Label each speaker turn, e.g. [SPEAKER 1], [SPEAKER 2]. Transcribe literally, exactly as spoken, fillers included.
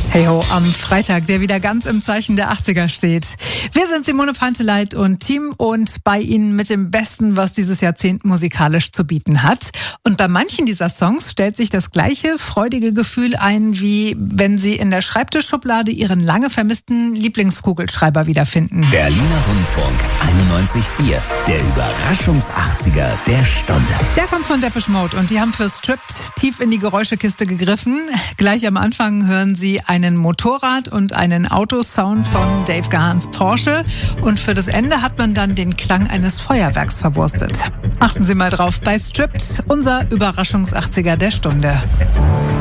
[SPEAKER 1] Hey ho, am Freitag, der wieder ganz im Zeichen der achtziger steht. Wir sind Simone Panteleit und Team und bei Ihnen mit dem Besten, was dieses Jahrzehnt musikalisch zu bieten hat. Und bei manchen dieser Songs stellt sich das gleiche freudige Gefühl ein, wie wenn Sie in der Schreibtischschublade Ihren lange vermissten Lieblingskugelschreiber wiederfinden.
[SPEAKER 2] Berliner Rundfunk einundneunzig Komma vier, der Überraschungs-achtziger der Stunde.
[SPEAKER 1] Der kommt von Depeche Mode und die haben für Stripped tief in die Geräuschekiste gegriffen. Gleich am Anfang hören Sie einen Motorrad- und einen Autosound von Dave Gahns Porsche. Und für das Ende hat man dann den Klang eines Feuerwerks verwurstet. Achten Sie mal drauf bei Stripped, unser Überraschungs-achtziger der Stunde.